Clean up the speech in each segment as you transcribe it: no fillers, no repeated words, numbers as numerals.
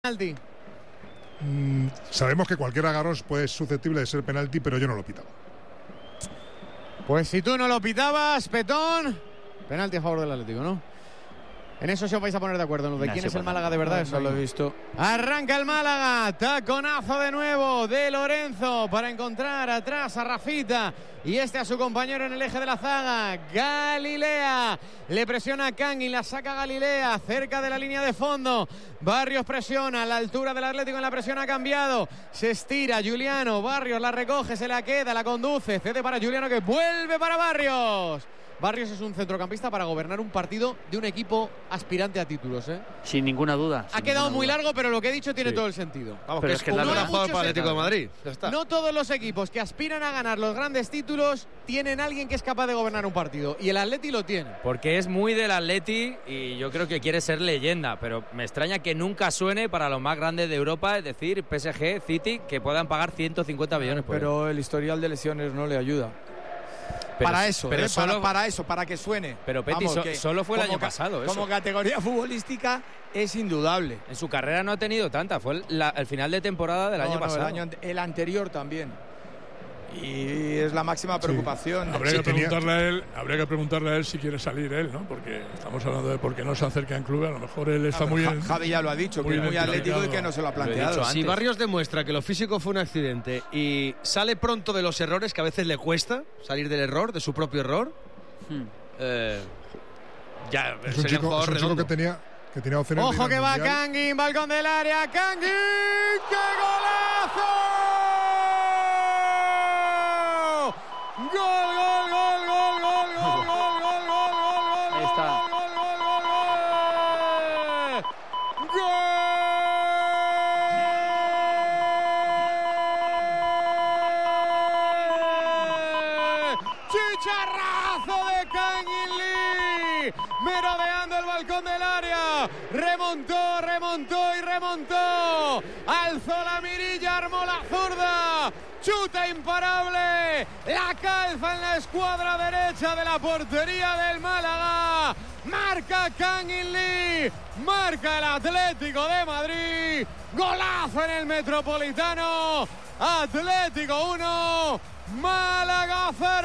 Penalti. Sabemos que cualquier agarrón puede ser susceptible de ser penalti, pero yo no lo pitaba. Pues si tú no lo pitabas, Petón, penalti a favor del Atlético, ¿no? En eso sí os vais a poner de acuerdo, ¿no? ¿De quién es el Málaga de verdad? No lo he visto. Arranca el Málaga, taconazo de nuevo de Lorenzo para encontrar atrás a Rafita y a su compañero en el eje de la zaga, Galilea. Le presiona a Kang y la saca Galilea cerca de la línea de fondo. Barrios presiona a la altura del Atlético, en la presión ha cambiado. Se estira Juliano, Barrios la recoge, se la queda, la conduce, cede para Juliano que vuelve para Barrios. Barrios es un centrocampista para gobernar un partido de un equipo aspirante a títulos, ¿eh? Sin ninguna duda. Ha quedado muy largo, pero lo que he dicho tiene todo el sentido. Vamos, pero que es un gran jugador para el Atlético de Madrid. Ya está. No todos los equipos que aspiran a ganar los grandes títulos tienen a alguien que es capaz de gobernar un partido. Y el Atleti lo tiene. Porque es muy del Atleti y yo creo que quiere ser leyenda. Pero me extraña que nunca suene para los más grandes de Europa, es decir, PSG, City, que puedan pagar 150 millones por él. Pero el historial de lesiones no le ayuda. Para que suene. Pero Peti, solo fue el año pasado. Como categoría futbolística es indudable. En su carrera no ha tenido tanta. Fue el final de temporada del año pasado. El anterior también. Y es la máxima preocupación. Sí. Habría que preguntarle a él si quiere salir él, ¿no? Porque estamos hablando de por qué no se acerca en club. A lo mejor él está muy bien. Javi ya lo ha dicho, que es muy atlético y que no se lo ha planteado. Si Barrios demuestra que lo físico fue un accidente y sale pronto de los errores, que a veces le cuesta salir del error, de su propio error, ya es un chico que tenía opciones. Ojo que va Kangin, balcón del área, Kangin, ¡qué golazo! ¡Gol, gol, gol, gol, gol, gol, gol, gol, gol, gol! Ahí está. ¡Chicharrazo de Kangin Lee! Merodeando el balcón del área. Remontó y remontó. Alzó la mirilla, armó la zurda. Chuta imparable. La calza en la escuadra derecha de la portería del Málaga. Marca Kangin Lee. Marca el Atlético de Madrid. Golazo en el Metropolitano. Atlético 1. Málaga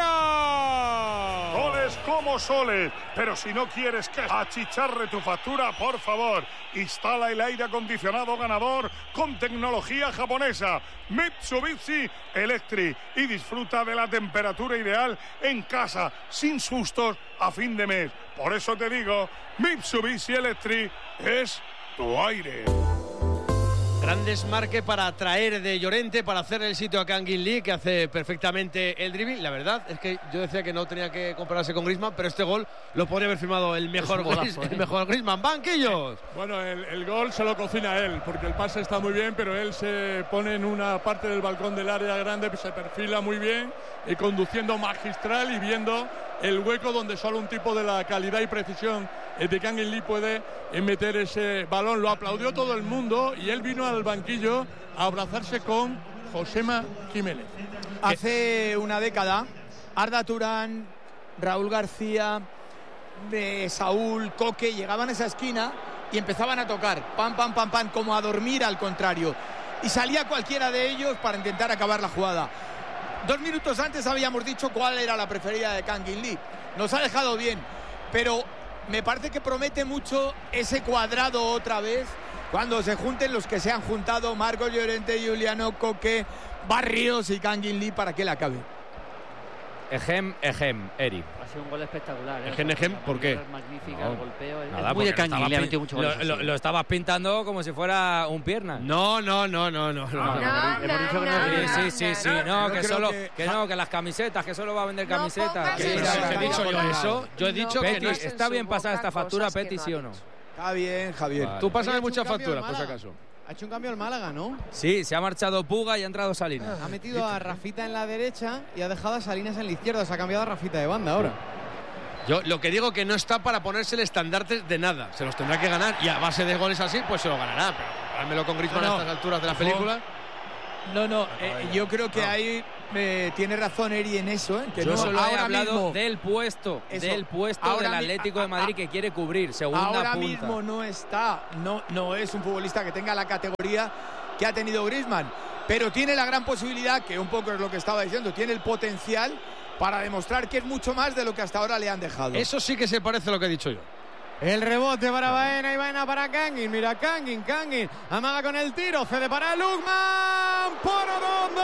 0. Soles como soles, pero si no quieres que achicharre tu factura, por favor, instala el aire acondicionado ganador con tecnología japonesa Mitsubishi Electric y disfruta de la temperatura ideal en casa, sin sustos a fin de mes. Por eso te digo, Mitsubishi Electric es tu aire. Gran desmarque para traer de Llorente, para hacer el sitio a Kangin Lee, que hace perfectamente el dribbling. La verdad es que yo decía que no tenía que compararse con Griezmann, pero este gol lo podría haber firmado el mejor Griezmann. ¡Banquillos! Bueno, el gol se lo cocina él, porque el pase está muy bien, pero él se pone en una parte del balcón del área grande, se perfila muy bien y conduciendo magistral y viendo el hueco donde solo un tipo de la calidad y precisión de Kangin Lee puede meter ese balón. Lo aplaudió todo el mundo y él vino al banquillo a abrazarse con Josema Jiménez. Hace una década, Arda Turán, Raúl García, Saúl, Coque llegaban a esa esquina y empezaban a tocar pam, pam, pam, pam, como a dormir al contrario. Y salía cualquiera de ellos para intentar acabar la jugada. 2 minutos antes habíamos dicho cuál era la preferida de Kangin Lee. Nos ha dejado bien, pero me parece que promete mucho ese cuadrado otra vez cuando se junten los que se han juntado, Marcos Llorente, Juliano, Coque, Barrios y Kangin Lee, para que la acabe. Eri. Ha sido un gol espectacular. ¿Por qué? Magnífica, el golpeo. Nada, es muy de Kangin, le ha metido mucho goles. Lo estabas pintando como si fuera un pierna. No. Que las camisetas, que solo va a vender camisetas. ¿He dicho yo eso? Yo he dicho que no. ¿Está bien pasada esta factura, Peti, sí o no? Está bien, Javier. Tú pasas muchas facturas, por si acaso. Ha hecho un cambio el Málaga, ¿no? Sí, se ha marchado Puga y ha entrado Salinas. Ha metido a Rafita en la derecha y ha dejado a Salinas en la izquierda. Se ha cambiado a Rafita de banda ahora. Yo lo que digo que no está para ponerse el estandarte de nada. Se los tendrá que ganar y a base de goles así, pues se lo ganará. Pero dármelo con Griezmann a estas alturas de la película. Yo creo que hay tiene razón Eri en eso, que yo no, solo he hablado mismo, del puesto del Atlético de Madrid que quiere cubrir, segunda ahora punta. Mismo no está, no es un futbolista que tenga la categoría que ha tenido Griezmann, pero tiene la gran posibilidad, que un poco es lo que estaba diciendo, tiene el potencial para demostrar que es mucho más de lo que hasta ahora le han dejado. Eso sí que se parece a lo que he dicho yo. El rebote para Baena y Baena para Kangin. Mira Kangin amaga con el tiro, cede para Lukman. Por donde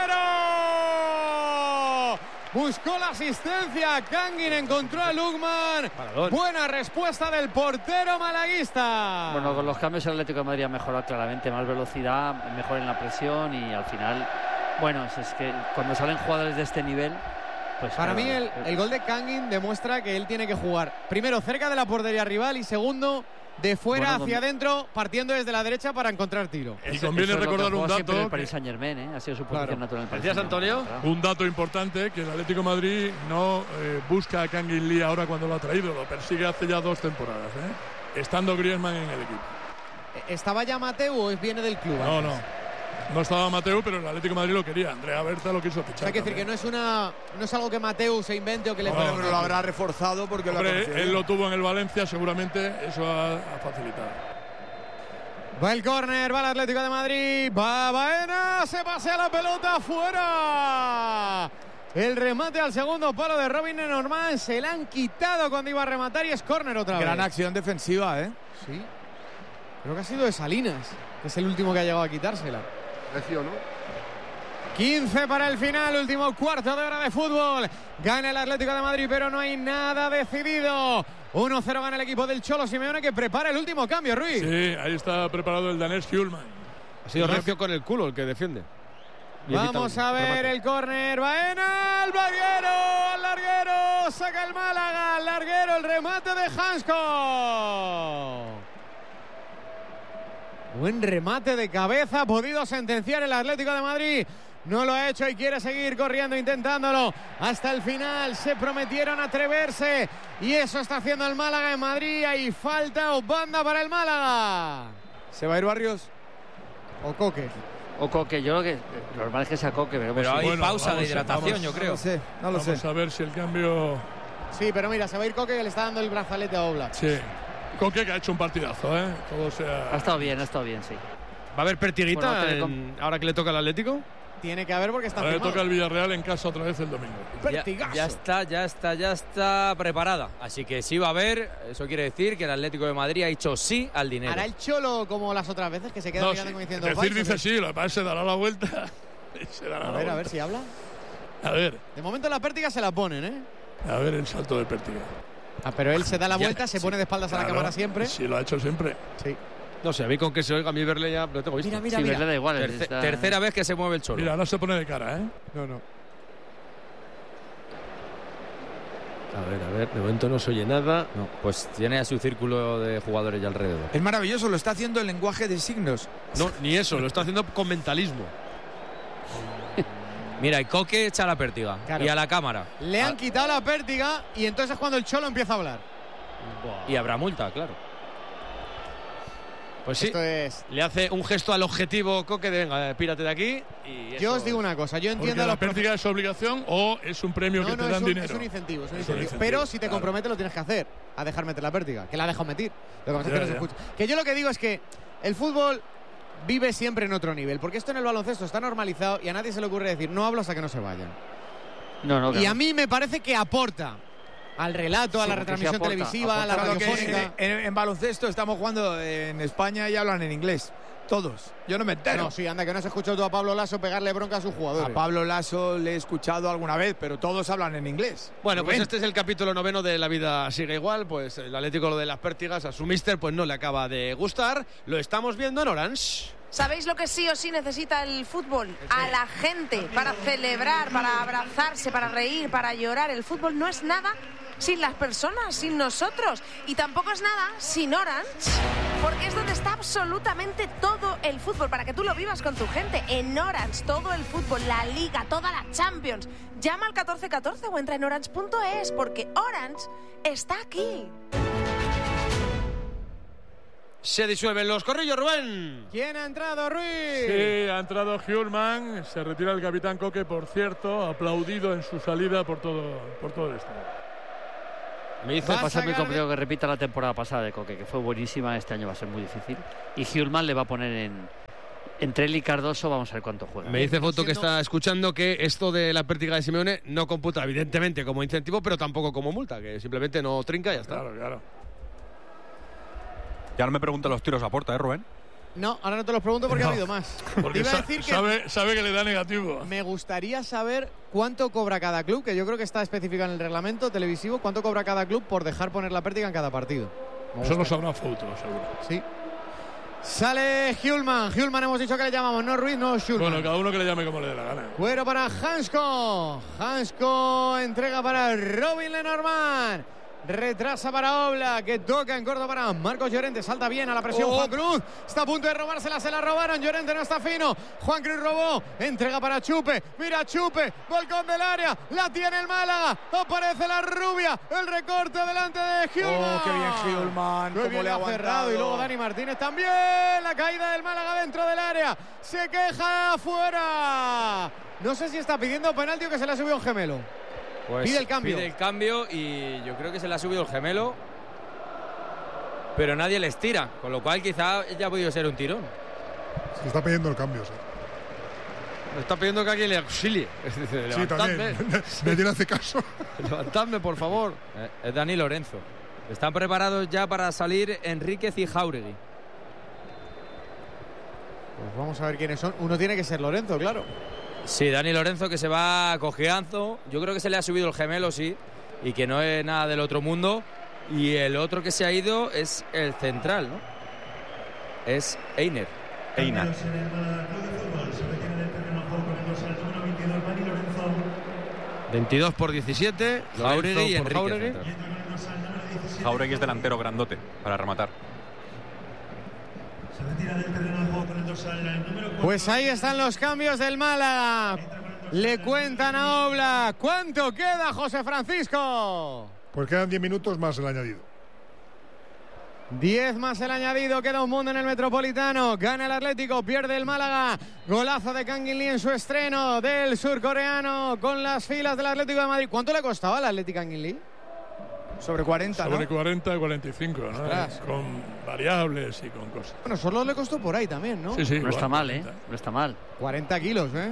Herrero buscó la asistencia. Kangin encontró a Lukman. Buena respuesta del portero malaguista. Bueno, con los cambios el Atlético de Madrid ha mejorado claramente, más velocidad, mejor en la presión y al final, bueno, es que cuando salen jugadores de este nivel, pues para claro, mí el gol de Kangin demuestra que él tiene que jugar primero cerca de la portería rival y segundo de fuera hacia adentro, partiendo desde la derecha para encontrar tiro. Y conviene recordar un dato. El Paris Saint-Germain, ha sido su posición natural. ¿Decías, Antonio? Un dato importante, que el Atlético de Madrid no busca a Kangin Lee ahora cuando lo ha traído, lo persigue hace ya 2 temporadas, estando Griezmann en el equipo. ¿Estaba ya Mateu o viene del club? No estaba Mateu, pero el Atlético de Madrid lo quería. Andrea Berta lo quiso fichar. O sea, hay que decir que no es algo que Mateu se invente o que le pero lo habrá reforzado porque él lo tuvo en el Valencia, seguramente eso ha facilitado. Va el córner, va el Atlético de Madrid, va Baena, se pasea la pelota fuera. El remate al segundo palo de Robin Lenormand, se la han quitado cuando iba a rematar y es córner otra vez. Gran acción defensiva, Sí. Creo que ha sido de Salinas, que es el último que ha llegado a quitársela. 15 para el final, último cuarto de hora de fútbol. Gana el Atlético de Madrid, pero no hay nada decidido. 1-0 gana el equipo del Cholo Simeone, que prepara el último cambio, Ruiz. Sí, ahí está preparado el danés Hjulman. Ha sido recio con el culo el que defiende. Vamos a ver el córner. Baena al larguero, saca el Málaga, al larguero, el remate de Hansko. Buen remate de cabeza, ha podido sentenciar el Atlético de Madrid. No lo ha hecho y quiere seguir corriendo, intentándolo hasta el final. Se prometieron atreverse y eso está haciendo el Málaga en Madrid. Hay falta o banda para el Málaga. ¿Se va a ir Barrios? ¿O Coque? O Coque, yo creo que lo normal es que sea Coque. Pero hay pausa de hidratación, yo creo. No lo sé. Vamos a ver si el cambio... Sí, pero mira, se va a ir Coque, que le está dando el brazalete a Oblak. Sí. Coque, que ha hecho un partidazo, Todo sea... Ha estado bien, sí. ¿Va a haber pertiguita ahora que le toca al Atlético? Tiene que haber porque está Ahora le firmado. toca el Villarreal en casa otra vez el domingo. Ya está preparada. Así que sí va a haber. Eso quiere decir que el Atlético de Madrid ha dicho sí al dinero. ¿Hará el Cholo como las otras veces, que se queda mirando como diciendo... Dice sí, lo que pasa es que se dará la vuelta. A ver si habla. A ver. De momento la pértiga se la ponen, A ver el salto de pértiga. Pero él se da la vuelta, se pone de espaldas a la cámara siempre. Sí, lo ha hecho siempre. Sí. No sé, a mí con que se oiga, a mí verle ya lo tengo visto. Mira. Verle da igual. Tercera vez que se mueve el Cholo. Mira, ahora se pone de cara, No. A ver, de momento no se oye nada. No, pues tiene a su círculo de jugadores ya alrededor. Es maravilloso, lo está haciendo en lenguaje de signos. No, ni eso, lo está haciendo con mentalismo. Mira, y Coque echa la pértiga. Claro. Y a la cámara. Le han quitado la pértiga y entonces es cuando el Cholo empieza a hablar. Y habrá multa, claro. Pues sí, Esto es... le hace un gesto al objetivo Coque de venga, pírate de aquí. Y Yo os digo una cosa, yo entiendo... ¿Porque la pértiga es obligación o es un premio que te dan dinero? Es un incentivo, Pero si te comprometes lo tienes que hacer, a dejar meter la pértiga, que la ha dejado meter. Lo que pasa es que no se escucha. Que yo lo que digo es que el fútbol vive siempre en otro nivel, porque esto en el baloncesto está normalizado y a nadie se le ocurre decir no hablo hasta que no se vayan. No, y a mí me parece que aporta al relato, a la retransmisión televisiva, a la radiofónica. En baloncesto estamos jugando en España y hablan en inglés. Todos. Yo no me entero. No, sí, anda, que no has escuchado tú a Pablo Lasso pegarle bronca a sus jugadores. A Pablo Lasso le he escuchado alguna vez, pero todos hablan en inglés. Bueno, pues este es el capítulo 9 de La Vida Sigue Igual. Pues el Atlético, lo de las pértigas, a su míster pues no le acaba de gustar. Lo estamos viendo en Orange. ¿Sabéis lo que sí o sí necesita el fútbol? A la gente, para celebrar, para abrazarse, para reír, para llorar. El fútbol no es nada sin las personas, sin nosotros. Y tampoco es nada sin Orange, porque es donde está absolutamente todo el fútbol, para que tú lo vivas con tu gente. En Orange, todo el fútbol, la Liga, toda la Champions. Llama al 1414 o entra en orange.es, porque Orange está aquí. se disuelven los corrillos, Rubén. ¿Quién ha entrado, Ruiz? Sí, ha entrado Hjulmand, se retira el capitán Coque, por cierto, aplaudido en su salida por todo el estadio. Me dice Va a ser muy complicado que repita la temporada pasada de Coque, que fue buenísima. Este año va a ser muy difícil. Y Hjulmand le va a poner entre él y Cardoso, vamos a ver cuánto juega. Me dice Foto que está escuchando que esto de la pértiga de Simeone no computa evidentemente como incentivo, pero tampoco como multa, que simplemente no trinca y ya está. Claro. Ya no me preguntan los tiros a puerta, Rubén. No, ahora no te los pregunto porque ha habido más. Porque Te iba a decir que sabe que le da negativo. me gustaría saber cuánto cobra cada club, que yo creo que está especificado en el reglamento televisivo, cuánto cobra cada club por dejar poner la pértiga en cada partido. Eso lo sabrá Foto, seguro. Sí. Sale Hjulmand. Hjulmand hemos dicho que le llamamos, no Ruiz, no Hjulmand. Bueno, cada uno que le llame como le dé la gana. Cuero para Hansko. Hansko entrega para Robin Lenormand. Retrasa para Oblak, que toca en corto para Marcos Llorente. Salta bien a la presión Juan Cruz. Está a punto de robársela, se la robaron. Llorente no está fino. Juan Cruz robó. Entrega para Chupe. Mira Chupe. Balcón del área. La tiene el Málaga. Aparece la rubia. El recorte delante de Hjulmand. Qué bien Hjulmand. Qué Cómo bien le ha ha cerrado. aguantado. Y luego Dani Martínez también. La caída del Málaga dentro del área. Se queja afuera. No sé si está pidiendo penalti o que se le ha subido un gemelo. Pues pide el cambio. Pide el cambio y yo creo que se le ha subido el gemelo, pero nadie les tira, con lo cual quizá ya ha podido ser un tirón. Se está pidiendo el cambio, sí. Está pidiendo que alguien le auxilie. Sí, también. Nadie le hace caso. Levantadme, por favor. Es Dani Lorenzo. Están preparados ya para salir Enríquez y Jáuregui. Pues vamos a ver quiénes son. Uno tiene que ser Lorenzo, claro. Sí, Dani Lorenzo, que se va cojeando. Yo creo que se le ha subido el gemelo, sí, y que no es nada del otro mundo. Y el otro que se ha ido es el central, ¿no? Es Einer. 22 por 17. Jáuregui y Enríquez. Jáuregui. Jáuregui es delantero grandote para rematar. Pues ahí están los cambios del Málaga. Le cuentan a Oblak. ¿Cuánto queda, José Francisco? Pues quedan 10 minutos más el añadido. 10 más el añadido, queda un mundo en el Metropolitano. Gana el Atlético, pierde el Málaga. Golazo de Kang In Lee en su estreno del surcoreano con las filas del Atlético de Madrid. ¿Cuánto le costaba al Atlético Kang In Lee? Sobre 40, ¿no? Sobre 40, 45, ¿no? Ostras. Con variables y con cosas. Bueno, solo le costó por ahí también, ¿no? Sí, sí. No está mal, ¿eh? No está mal. 40 kilos, ¿eh?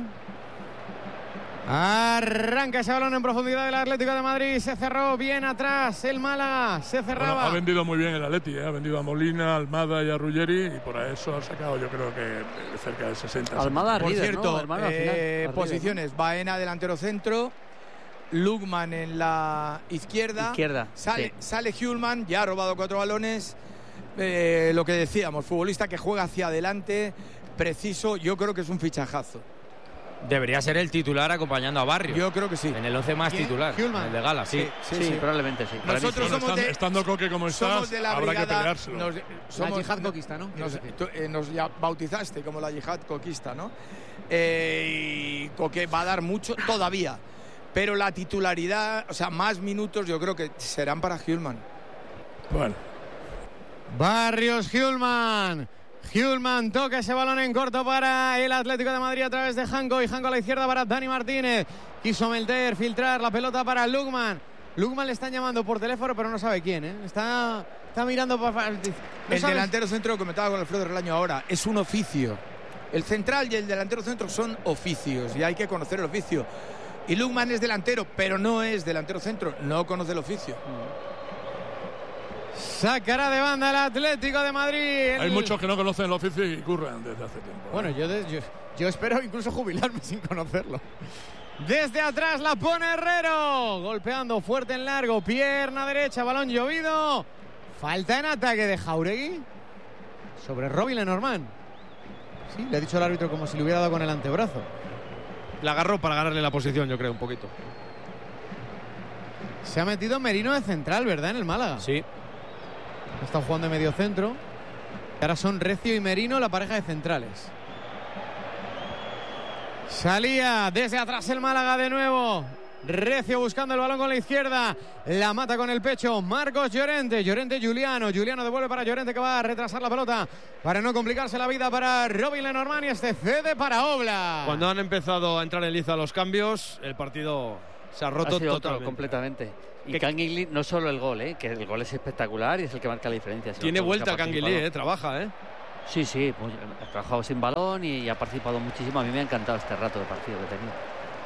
Arranca ese balón en profundidad del Atlético de Madrid. Se cerró bien atrás el Málaga. Se cerraba. Bueno, ha vendido muy bien el Atleti, ¿eh? Ha vendido a Molina, Almada y a Ruggeri, y por eso ha sacado, yo creo que cerca de 60. Almada Por líder, cierto, ¿no? Hermano, al final, posiciones. ¿no? Baena delantero centro. Lugman en la izquierda. Sale Hjulmand, ya ha robado 4 balones. Lo que decíamos, futbolista que juega hacia adelante, preciso. Yo creo que es un fichajazo. Debería ser el titular acompañando a Barrios. Yo creo que sí. En el 11 más titular. Hjulmand. El de Gala, sí. Sí, probablemente sí. Nosotros somos de, estando Coque como estás, somos de la habrá que brigada, peleárselo. La yihad coquista, ¿no? Nos ya bautizaste como la yihad coquista, ¿no? Y Coque va a dar mucho todavía. Pero la titularidad, o sea, más minutos yo creo que serán para Hjulmand. Bueno. Barrios, Hjulmand. Hjulmand toca ese balón en corto para el Atlético de Madrid a través de Janko. Y Janko a la izquierda para Dani Martínez. Quiso meter, filtrar la pelota para Lugman. Lugman le están llamando por teléfono, pero no sabe quién, ¿eh? Está mirando para... El delantero centro, lo comentaba con Alfredo Relaño ahora, es un oficio. El central y el delantero centro son oficios y hay que conocer el oficio. Y Lugman es delantero, pero no es delantero centro, no conoce el oficio. Sacará de banda el Atlético de Madrid. Hay muchos que no conocen el oficio y curran desde hace tiempo. Bueno, yo espero incluso jubilarme sin conocerlo. Desde atrás la pone Herrero. Golpeando fuerte en largo. Pierna derecha, balón llovido. Falta en ataque de Jáuregui sobre Robin Lenormand. Sí, le ha dicho el árbitro como si le hubiera dado con el antebrazo. La agarró para ganarle la posición, yo creo, un poquito. Se ha metido Merino de central, ¿verdad? En el Málaga. Sí. Están jugando de medio centro. Ahora son Recio y Merino la pareja de centrales. Salía desde atrás el Málaga de nuevo. Recio buscando el balón con la izquierda. La mata con el pecho Marcos Llorente. Llorente Juliano. Juliano devuelve para Llorente, que va a retrasar la pelota para no complicarse la vida para Robin Lenormand, y este cede para Oblak. Cuando han empezado a entrar en liza los cambios, el partido se ha roto totalmente. Completamente. Y Kangin Lee, no solo el gol, que el gol es espectacular y es el que marca la diferencia. Tiene vuelta Kangin Lee, trabaja, Sí, pues, ha trabajado sin balón y ha participado muchísimo. A mí me ha encantado este rato de partido que he tenido.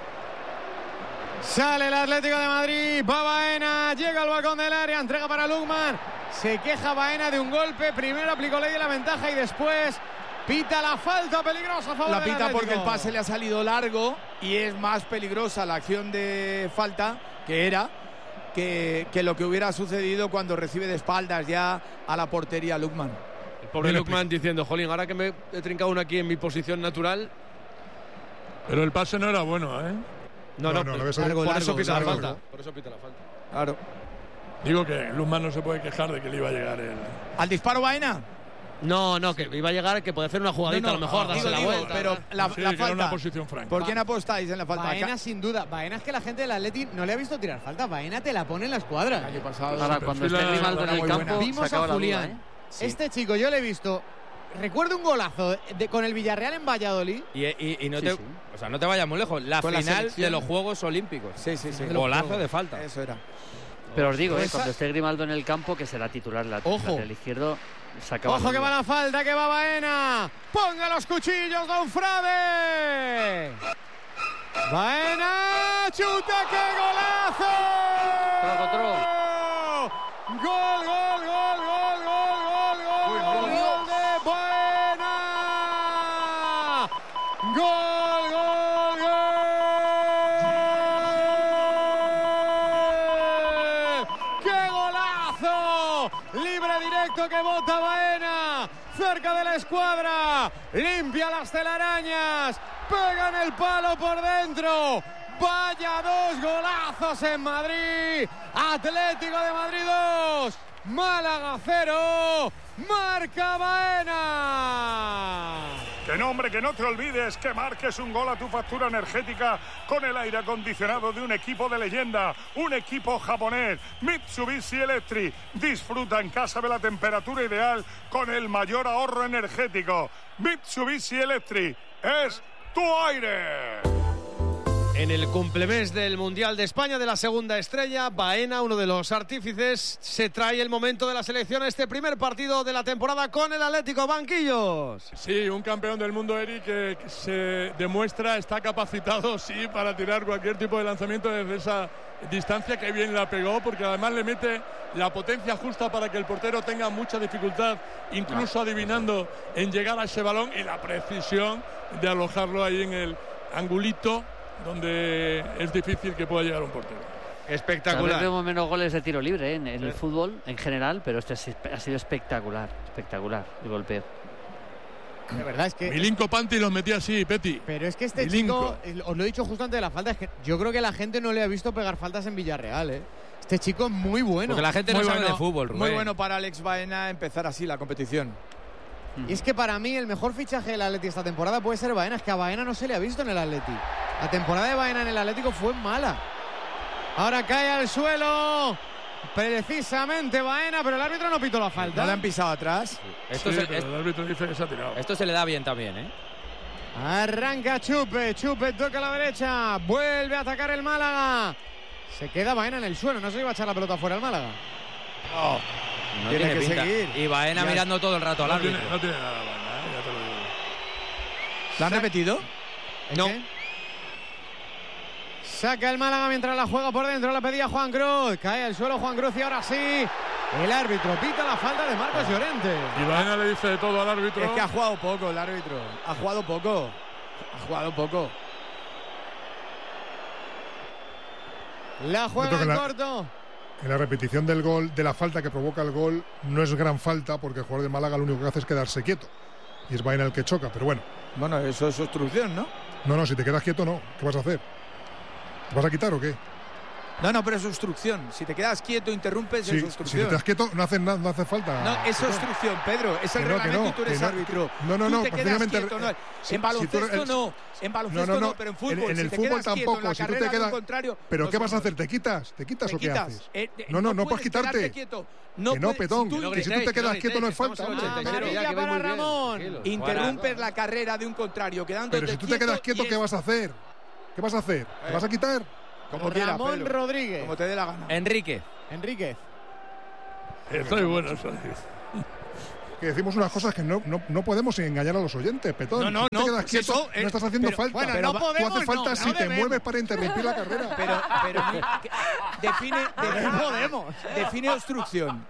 Sale el Atlético de Madrid, va Baena, llega al balcón del área, entrega para Lukman. Se queja Baena de un golpe, primero aplicó ley de la ventaja y después pita la falta peligrosa a favor La del pita Atlético. porque el pase le ha salido largo y es más peligrosa la acción de falta que lo que hubiera sucedido cuando recibe de espaldas ya a la portería Lukman. El pobre Lukman diciendo, jolín, ahora que me he trincado uno aquí en mi posición natural. Pero el pase no era bueno, No, por eso pita la falta. Claro. Digo que Lukman no se puede quejar de que le iba a llegar el... ¿Al disparo Baena? No, que iba a llegar, que puede hacer una jugadita a lo mejor, darse la vuelta. Pero la falta, era una posición franca. ¿Por quién apostáis en la falta? Baena, sin duda. Baena es que la gente del Atleti no le ha visto tirar falta. Baena te la pone en la escuadra. El año pasado. Ahora, cuando esté Grimaldo en el campo, vimos a Julián. Sí. Este chico yo le he visto. Recuerdo un golazo con el Villarreal en Valladolid. Y no te vayas muy lejos. La Con final de los Juegos Olímpicos. Sí. Golazo de falta. Eso era. Pero os digo, cuando esté Grimaldo en el campo, que será titular lateral izquierdo. Ojo que va la falta, que va Baena. Ponga los cuchillos, Don Frade. Baena, chuta, qué golazo. Gol de Baena. Gol. ¡Qué golazo! Libre directo que bota Baena, cerca de la escuadra, limpia las telarañas, pega en el palo por dentro. Vaya dos golazos en Madrid. Atlético de Madrid 2, Málaga 0. Marca Baena. Que no, hombre, que no te olvides que marques un gol a tu factura energética con el aire acondicionado de un equipo de leyenda, un equipo japonés, Mitsubishi Electric. Disfruta en casa de la temperatura ideal con el mayor ahorro energético. Mitsubishi Electric es tu aire. En el cumplemés del Mundial de España de la segunda estrella, Baena, uno de los artífices, se trae el momento de la selección a este primer partido de la temporada con el Atlético. Banquillos. Sí, un campeón del mundo, Eric, que se demuestra, está capacitado, sí, para tirar cualquier tipo de lanzamiento desde esa distancia. Que bien la pegó, porque además le mete la potencia justa para que el portero tenga mucha dificultad, incluso adivinando en llegar a ese balón, y la precisión de alojarlo ahí en el angulito donde es difícil que pueda llegar un portero. Espectacular. Tal vez vemos menos goles de tiro libre en el fútbol en general, pero este ha sido espectacular el golpeo. De verdad es que Milinko Panti los metía así, Peti. Pero es que este chico, os lo he dicho justo antes de la falta, es que yo creo que la gente no le ha visto pegar faltas en Villarreal, Este chico es muy bueno. Porque la gente no sabe de fútbol, Rubén. Muy bueno para Alex Baena empezar así la competición. Y es que para mí el mejor fichaje del Atleti esta temporada puede ser Baena. Es que a Baena no se le ha visto en el Atleti. La temporada de Baena en el Atlético fue mala. Ahora cae al suelo precisamente Baena, pero el árbitro no pitó la falta. ¿No le han pisado atrás? El árbitro dice que se ha tirado. Esto se le da bien también, Arranca Chupe toca a la derecha, vuelve a atacar el Málaga. Se queda Baena en el suelo, no se iba a echar la pelota fuera al Málaga. No tiene que pinta. seguir. Y Baena mirando todo el rato al árbitro. No tiene nada, Baena, ya te lo digo. ¿La han repetido? No. Saca el Málaga mientras la juega por dentro, la pedía Juan Cruz. Cae al suelo Juan Cruz y ahora sí. El árbitro pita la falta de Marcos Llorente. Y Baena le dice de todo al árbitro. Es que ha jugado poco el árbitro. Ha jugado poco. La juega en corto. En la repetición del gol, de la falta que provoca el gol, no es gran falta porque el jugador de Málaga lo único que hace es quedarse quieto. Y es Baena el que choca, pero bueno. Bueno, eso es obstrucción, ¿no? No, si te quedas quieto no. ¿Qué vas a hacer? ¿Te vas a quitar o qué? No, pero es obstrucción. Si te quedas quieto, interrumpes, es obstrucción. Si te quedas quieto, no hace falta. No, es obstrucción, Pedro. Es el reglamento y tú eres árbitro. No, precisamente. En baloncesto no. En baloncesto no, pero en fútbol. En el fútbol tampoco. Si tú te quedas. ¿Pero qué vas a hacer? ¿Te quitas o qué haces? No puedes quitarte. No, Petón. Que si tú te quedas quieto no es falta. Amarilla para Ramón. Interrumpes la carrera de un contrario quedándote quieto. Pero si tú te quedas quieto, ¿qué vas a hacer? ¿Qué vas a hacer? ¿Te vas a quitar? Como Ramón Rodríguez. Como te dé la gana. Enríquez. Estoy bueno, eso. Que decimos unas cosas que no podemos engañar a los oyentes, Petón. No, si te quedas quieto, no estás haciendo falta. Bueno, pero no podemos, tú haces falta si te mueves para interrumpir la carrera. Pero define obstrucción.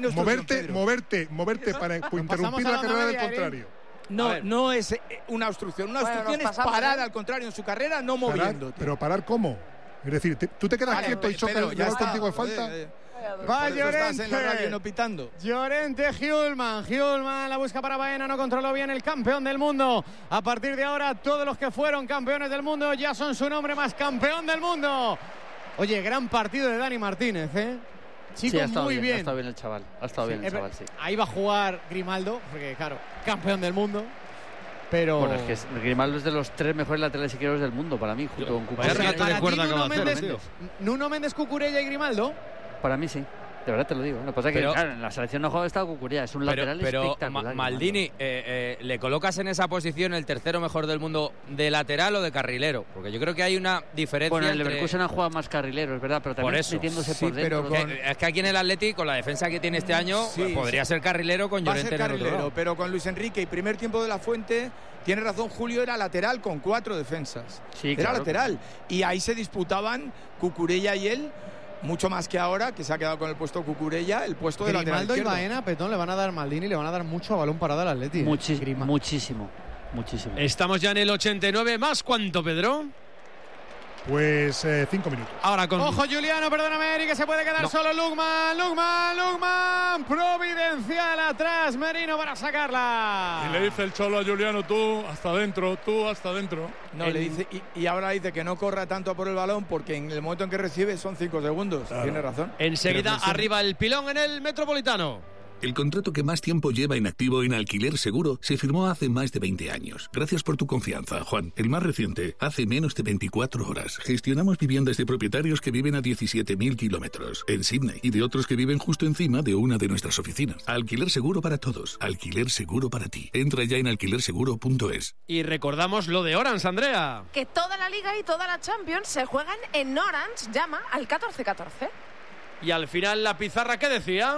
Moverte para interrumpir la carrera del contrario. No es una obstrucción. Una obstrucción es parar al contrario en su carrera, no moviéndote. ¿Pero parar cómo? Es decir, tú te quedas quieto y chocas y vas contigo de falta. Va Llorente. En la radio no pitando. Llorente, Hjulmand la busca para Baena, no controló bien el campeón del mundo. A partir de ahora todos los que fueron campeones del mundo ya son su nombre más campeón del mundo. Oye, gran partido de Dani Martínez, Chico, sí, muy bien. Ha estado bien el chaval. Sí. Ahí va a jugar Grimaldo, porque claro, campeón del mundo. Pero... Bueno, es que Grimaldo es de los 3 mejores laterales izquierdos del mundo para mí, junto con Cucurella. Nuno Méndez, Cucurella y Grimaldo. Para mí sí. De verdad te lo digo. Lo que pasa es que claro, en la selección no juega estado Cucurella, es un lateral espectacular. Maldini, ¿le colocas en esa posición el tercero mejor del mundo de lateral o de carrilero? Porque yo creo que hay una diferencia. Bueno, el Leverkusen ha jugado más carrilero, es verdad, pero también metiéndose por dentro. Es que aquí en el Atlético, con la defensa que tiene este año, podría ser carrilero con Llorente en el otro lado. Pero con Luis Enrique y primer tiempo de la Fuente, tiene razón Julio, era lateral con 4 defensas. Sí, era lateral. Y ahí se disputaban Cucurella y él. Mucho más que ahora, que se ha quedado con el puesto Cucurella, el puesto de lateral izquierdo. Grimaldo y Baena, Petón, le van a dar Maldini, le van a dar mucho a balón parado al Atleti. Muchísimo. Estamos ya en el 89. ¿Más cuánto, Pedro? Pues 5 minutos. Ahora con... Ojo, Juliano, perdóname, Eri, que se puede quedar solo Lukman. Providencial atrás, Merino para sacarla. Y le dice el Cholo a Juliano, tú hasta adentro. No, le dice, y ahora dice que no corra tanto por el balón porque en el momento en que recibe son 5 segundos. Claro. Tiene razón. Enseguida arriba el pilón en el Metropolitano. El contrato que más tiempo lleva inactivo en Alquiler Seguro se firmó hace más de 20 años. Gracias por tu confianza, Juan. El más reciente, hace menos de 24 horas. Gestionamos viviendas de propietarios que viven a 17.000 kilómetros en Sydney y de otros que viven justo encima de una de nuestras oficinas. Alquiler Seguro para todos. Alquiler Seguro para ti. Entra ya en alquilerseguro.es. Y recordamos lo de Orange, Andrea. Que toda la Liga y toda la Champions se juegan en Orange. Llama al 1414. Y al final la pizarra, ¿qué decía?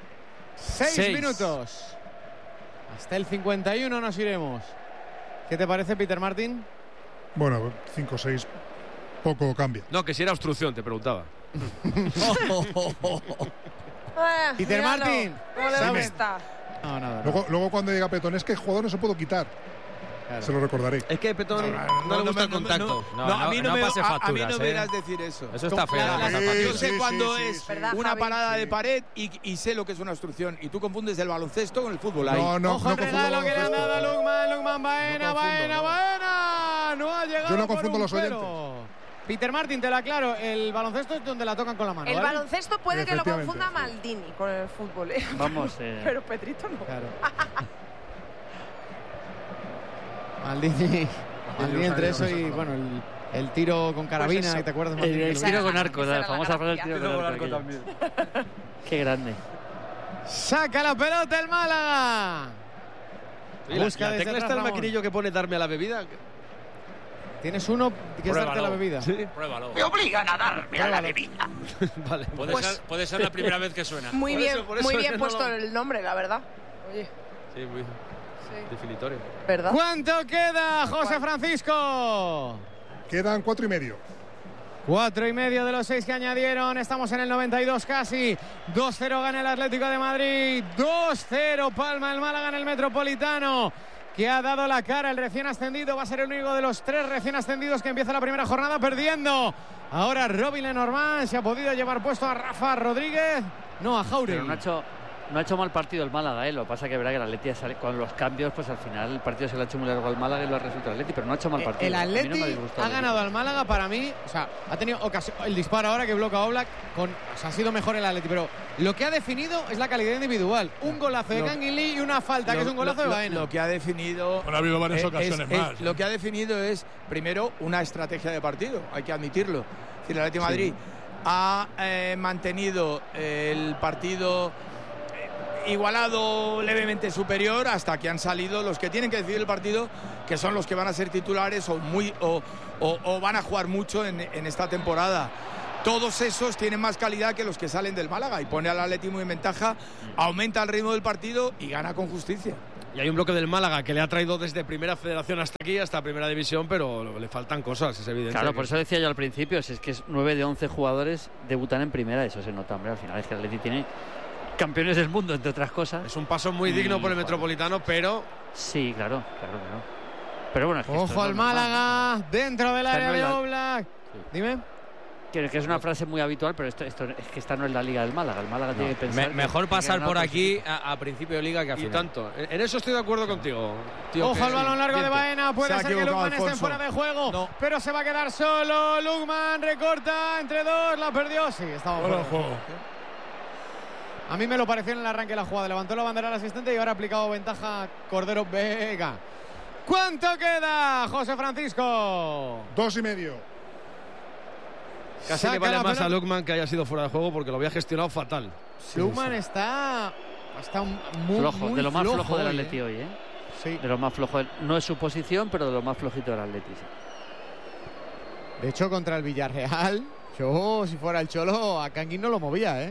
6 minutos. Hasta el 51 nos iremos. ¿Qué te parece, Peter Martin? Bueno, 5-6 poco cambia. No, que si era obstrucción, te preguntaba. Peter Martin. ¿Cómo le gusta? No. Luego cuando llega Petón, es que el jugador no se puede quitar. Claro. Se lo recordaré. Es que Petón no le gusta el contacto. A mí no me verás decir eso. Eso está feo. Yo sé cuándo es una parada de pared y sé lo que es una obstrucción. Y tú confundes el baloncesto con el fútbol. Ahí. Ojo el regalo que le han dado a Lukman. Baena. No ha llegado. Yo no confundo los oyentes. Peter Martin, te lo aclaro, el baloncesto es donde la tocan con la mano. El baloncesto puede que lo confunda Maldini con el fútbol. Vamos. Pero Pedrito no. Claro. Maldini entre eso y bueno, el tiro con carabina, pues ¿te acuerdas? El tiro con arco, la famosa frase del tiro con arco también. Qué grande. Saca la pelota el Málaga. Busca la tecla está el maquinillo que pone darme a la bebida. ¿Tienes uno que es darte la bebida? Sí. Pruébalo. Me obligan a darme a la bebida. Vale. Puede ser la primera vez que suena. Muy bien puesto el nombre, la verdad. Oye. Sí, muy definitorio. ¿Verdad? ¿Cuánto queda, José Francisco? Quedan 4,5. 4,5 de los 6 que añadieron. Estamos en el 92 casi. 2-0 gana el Atlético de Madrid. 2-0 palma el Málaga en el Metropolitano, que ha dado la cara el recién ascendido. Va a ser el único de los 3 recién ascendidos que empieza la primera jornada perdiendo. Ahora Robin Lenormand se ha podido llevar puesto a Rafa Rodríguez. No, a Jauregui. Pero Nacho, No ha hecho mal partido el Málaga, lo que pasa que es verdad que el Atleti con los cambios, pues al final el partido se le ha hecho muy largo al Málaga y lo ha resultado el Atleti, pero no ha hecho mal partido. El Atleti ha ganado al Málaga para mí, o sea, ha tenido ocasión, el disparo ahora que bloquea Oblak, o sea, ha sido mejor el Atleti, pero lo que ha definido es la calidad individual. Un golazo de Kangin Lee y una falta, que es un golazo de Baena. Lo que ha definido... Bueno, ha habido varias ocasiones más. Lo que ha definido es, primero, una estrategia de partido, hay que admitirlo. Es decir, el Atleti Madrid ha mantenido el partido igualado, levemente superior, hasta que han salido los que tienen que decidir el partido, que son los que van a ser titulares o van a jugar mucho en esta temporada. Todos esos tienen más calidad que los que salen del Málaga y pone al Atleti muy en ventaja, aumenta el ritmo del partido y gana con justicia. Y hay un bloque del Málaga que le ha traído desde Primera Federación hasta aquí, hasta Primera División, pero le faltan cosas, es evidente. Claro, por eso decía yo al principio, si es que 9 de 11 jugadores debutan en Primera, eso se nota, hombre, al final es que el Atleti tiene campeones del mundo, entre otras cosas. Es un paso muy digno por el Metropolitano, pero... Sí, claro. Pero bueno, es que ojo al Málaga, dentro del área de Oblak. Sí. Dime. Que es una frase muy habitual, pero esto es que esta no es la Liga del Málaga. El Málaga tiene que pensar... Mejor pasar por aquí a principio de Liga que a final. Y tanto. En eso estoy de acuerdo contigo. Tío, ojo al balón largo de Baena. Puede ser que Lukman esté fuera de juego, pero se va a quedar solo. Lukman recorta entre dos, la perdió. Sí, estaba fuera de juego. A mí me lo pareció en el arranque de la jugada. Levantó la bandera al asistente y ahora ha aplicado ventaja Cordero Vega. ¿Cuánto queda, José Francisco? 2,5. Casi le vale más a Lukman que haya sido fuera de juego porque lo había gestionado fatal. Sí, Lukman está muy flojo, de lo más flojo del hoy, Atleti hoy, Sí. De lo más flojo. No es su posición, pero de lo más flojito del Atleti. De hecho, contra el Villarreal, yo, si fuera el Cholo, a Kangin no lo movía,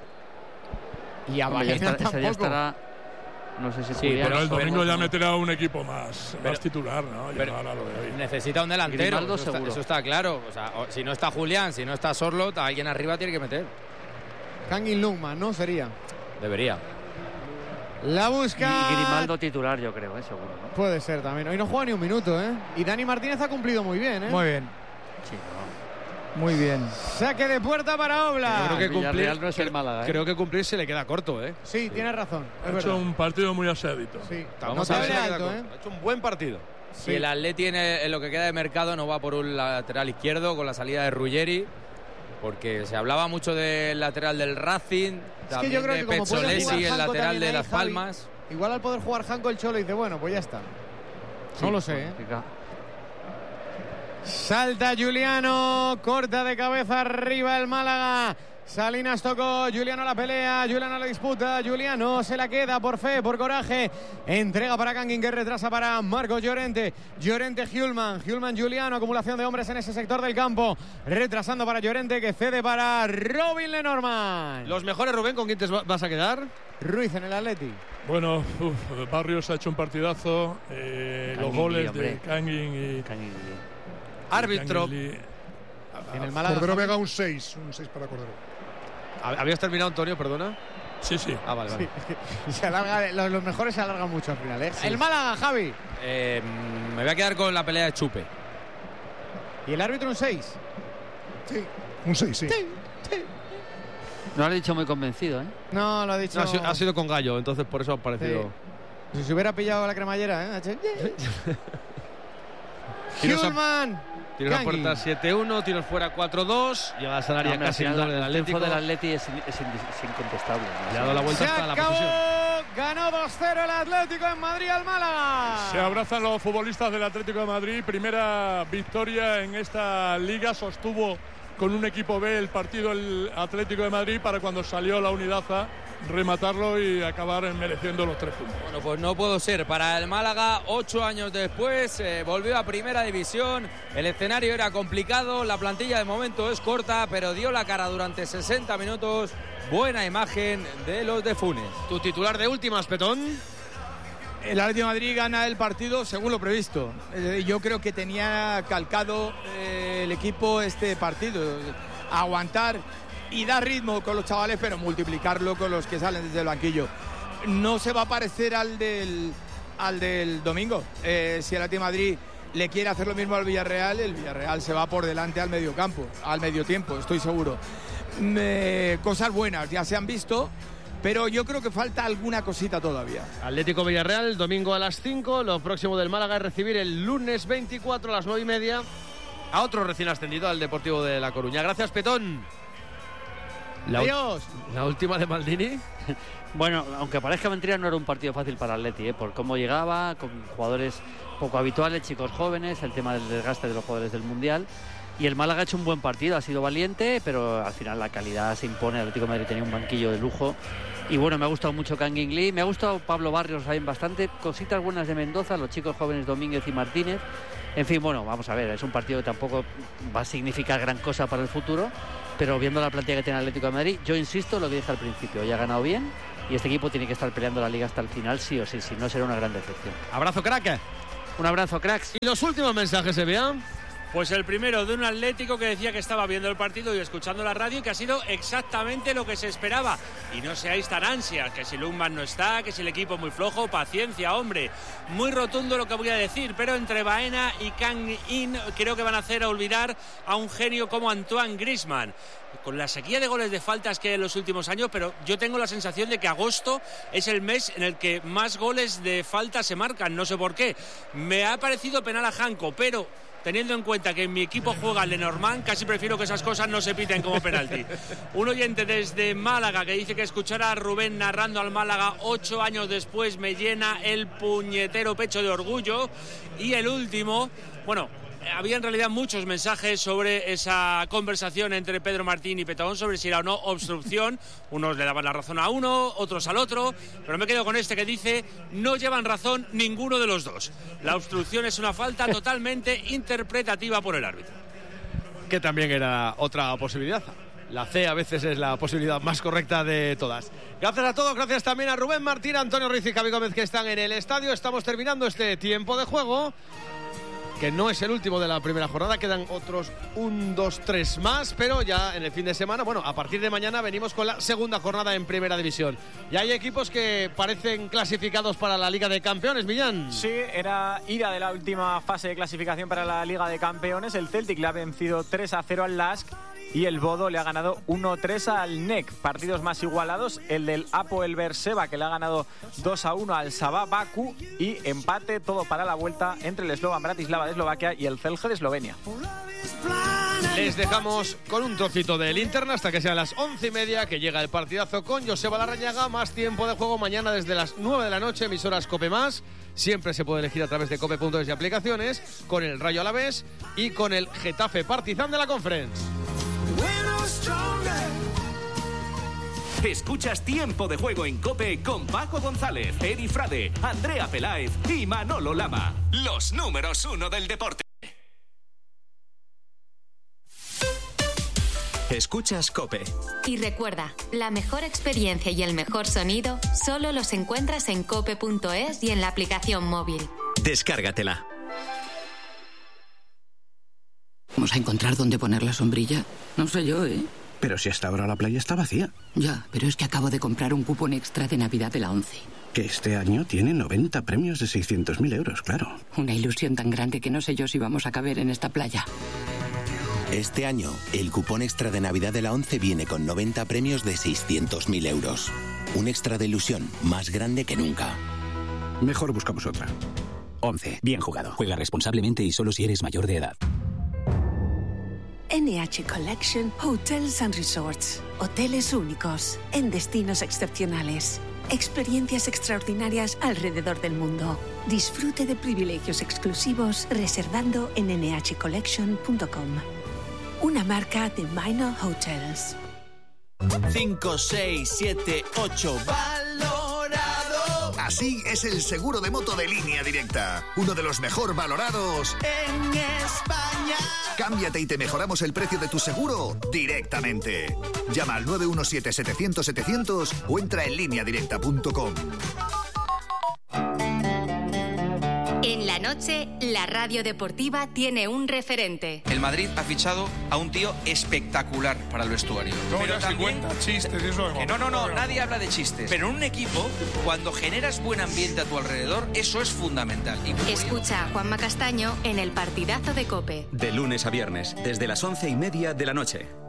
Y a Baena tampoco. No sé si pero el domingo ya meterá un equipo más titular, ¿no? Ahora lo de hoy. Necesita un delantero, eso está claro. O sea, si no está Julián, si no está Sorloth, alguien arriba tiene que meter. Kangin Lukman, ¿no? Sería. Debería. La busca. Y Grimaldo titular, yo creo, seguro, ¿no? Puede ser también. Hoy no juega ni un minuto, Y Dani Martínez ha cumplido muy bien, Muy bien. Sí, muy bien. Saque de puerta para Oblak. Creo que cumplir se le queda corto, Sí, tienes razón. Ha hecho un partido muy aseadito. Sí, vamos a ver. Ha hecho un buen partido. Si el Atleti en lo que queda de mercado no va por un lateral izquierdo con la salida de Ruggeri, porque se hablaba mucho del lateral del Racing, también yo creo de que Pezzolesi, el lateral de ahí, Las Palmas. Javi, igual al poder jugar Janko el Cholo dice, bueno, pues ya está. No lo sé, Salta Giuliano, corta de cabeza arriba el Málaga. Salinas tocó, Giuliano la pelea, Giuliano la disputa, Giuliano se la queda por fe, por coraje. Entrega para Kangin, que retrasa para Marcos Llorente. Llorente Hjulman, Giuliano, acumulación de hombres en ese sector del campo. Retrasando para Llorente, que cede para Robin Lenormand. Los mejores, Rubén, ¿con quién te vas a quedar? Ruiz en el Atleti. Bueno, Barrios ha hecho un partidazo. Los goles de Kangin y... Árbitro. En el Málaga. Cordero Vega un 6 para Cordero. ¿Habías terminado, Antonio? Perdona. Sí. Vale. Sí, se alarga, los mejores se alargan mucho al final, Sí. El Málaga, Javi. Me voy a quedar con la pelea de Chupe. ¿Y el árbitro un 6? Sí, un 6, sí. No lo ha dicho muy convencido, No, lo ha dicho. No, ha sido con Gallo, entonces por eso ha parecido. Sí. Si se hubiera pillado la cremallera, Hjulman. Tiro la puerta 7-1, tiros fuera 4-2. Llega a salaria casi el doble del Atlético. El triunfo del Atleti es incontestable. Le ha dado la vuelta hasta la posesión. Ganó 2-0 el Atlético en Madrid al Málaga. Se abrazan los futbolistas del Atlético de Madrid. Primera victoria en esta liga. Sostuvo con un equipo B el partido el Atlético de Madrid para cuando salió la Unidad A rematarlo y acabar mereciendo los 3 puntos. Bueno, pues no puedo ser. Para el Málaga, 8 años después, volvió a Primera División. El escenario era complicado, la plantilla de momento es corta, pero dio la cara durante 60 minutos. Buena imagen de los de Funes. Tu titular de últimas, Petón. El Atlético de Madrid gana el partido según lo previsto. Yo creo que tenía calcado el equipo este partido. Aguantar y dar ritmo con los chavales, pero multiplicarlo con los que salen desde el banquillo. No se va a parecer al del domingo. Si el Atlético de Madrid le quiere hacer lo mismo al Villarreal, el Villarreal se va por delante al medio tiempo, estoy seguro. Cosas buenas ya se han visto, pero yo creo que falta alguna cosita todavía. Atlético Villarreal, domingo a las 5. Lo próximo del Málaga es recibir el lunes 24 a las 9:30 a otro recién ascendido, al Deportivo de La Coruña. Gracias, Petón. Adiós. La última de Maldini. Bueno, aunque parezca mentira, no era un partido fácil para Atleti, por cómo llegaba, con jugadores poco habituales, chicos jóvenes, el tema del desgaste de los jugadores del Mundial. Y el Málaga ha hecho un buen partido, ha sido valiente, pero al final la calidad se impone. El Atlético de Madrid tenía un banquillo de lujo. Y bueno, me ha gustado mucho Kangin Lee, me ha gustado Pablo Barrios también bastante, cositas buenas de Mendoza, los chicos jóvenes Domínguez y Martínez. En fin, bueno, vamos a ver, es un partido que tampoco va a significar gran cosa para el futuro, pero viendo la plantilla que tiene el Atlético de Madrid, yo insisto lo que dije al principio, ya ha ganado bien y este equipo tiene que estar peleando la Liga hasta el final, sí o sí, si no será una gran decepción. Abrazo, crack. Un abrazo, cracks. Y los últimos mensajes, ¿se vean? Pues el primero de un Atlético que decía que estaba viendo el partido y escuchando la radio y que ha sido exactamente lo que se esperaba. Y no seáis tan ansias, que si Lundman no está, que si el equipo es muy flojo, paciencia, hombre. Muy rotundo lo que voy a decir, pero entre Baena y Kang-in creo que van a hacer olvidar a un genio como Antoine Griezmann. Con la sequía de goles de faltas que hay en los últimos años, pero yo tengo la sensación de que agosto es el mes en el que más goles de falta se marcan, no sé por qué. Me ha parecido penal a Janko, pero teniendo en cuenta que en mi equipo juega Lenormand, casi prefiero que esas cosas no se piten como penalti. Un oyente desde Málaga que dice que escuchar a Rubén narrando al Málaga 8 años después me llena el puñetero pecho de orgullo. Y el último, bueno, había en realidad muchos mensajes sobre esa conversación entre Pedro Martín y Petón sobre si era o no obstrucción. Unos le daban la razón a uno, otros al otro, pero me quedo con este que dice: no llevan razón ninguno de los dos. La obstrucción es una falta totalmente interpretativa por el árbitro. Que también era otra posibilidad. La C a veces es la posibilidad más correcta de todas. Gracias a todos, gracias también a Rubén Martín, Antonio Ruiz y Javi Gómez que están en el estadio. Estamos terminando este tiempo de juego, que no es el último de la primera jornada, quedan otros 1, 2, 3 más, pero ya en el fin de semana, bueno, a partir de mañana venimos con la segunda jornada en Primera División. Y hay equipos que parecen clasificados para la Liga de Campeones, Millán. Sí, era ida de la última fase de clasificación para la Liga de Campeones. El Celtic le ha vencido 3-0 al Lask y el Bodo le ha ganado 1-3 al NEC. Partidos más igualados, el del Apoel Berseba, que le ha ganado 2-1 al Sabah Baku, y empate todo para la vuelta entre el Slovan Bratislava de Eslovaquia y el Celje de Eslovenia. Les dejamos con un trocito del Linterna hasta que sean las 11:30, que llega el partidazo con Joseba Larrañaga. Más tiempo de juego mañana desde las 9 de la noche, emisoras Cope Más. Siempre se puede elegir a través de cope.es y aplicaciones, con el Rayo Alavés y con el Getafe Partizan de la Conference. Escuchas Tiempo de Juego en COPE con Paco González, Eri Frade, Andrea Peláez y Manolo Lama. Los números 1 del deporte. Escuchas COPE. Y recuerda, la mejor experiencia y el mejor sonido solo los encuentras en cope.es y en la aplicación móvil. Descárgatela. ¿Vamos a encontrar dónde poner la sombrilla? No sé yo, ¿eh? Pero si hasta ahora la playa está vacía. Ya, pero es que acabo de comprar un cupón extra de Navidad de la ONCE. Que este año tiene 90 premios de 600.000 euros, claro. Una ilusión tan grande que no sé yo si vamos a caber en esta playa. Este año, el cupón extra de Navidad de la ONCE viene con 90 premios de 600.000 euros. Un extra de ilusión más grande que nunca. Mejor buscamos otra. ONCE, bien jugado. Juega responsablemente y solo si eres mayor de edad. NH Collection Hotels and Resorts. Hoteles únicos, en destinos excepcionales. Experiencias extraordinarias alrededor del mundo. Disfrute de privilegios exclusivos reservando en nhcollection.com. Una marca de Minor Hotels. 5, 6, 7, 8, valorado. Así es el seguro de moto de Línea Directa. Uno de los mejor valorados en España. Cámbiate y te mejoramos el precio de tu seguro directamente. Llama al 917-700-700 o entra en lineadirecta.com. En la noche, la radio deportiva tiene un referente. El Madrid ha fichado a un tío espectacular para el vestuario. No, ya se cuenta, chistes, eso es... No, nadie habla de chistes. Pero en un equipo, cuando generas buen ambiente a tu alrededor, eso es fundamental. Escucha a Juanma Castaño en el partidazo de COPE. De lunes a viernes, desde las 11:30 de la noche.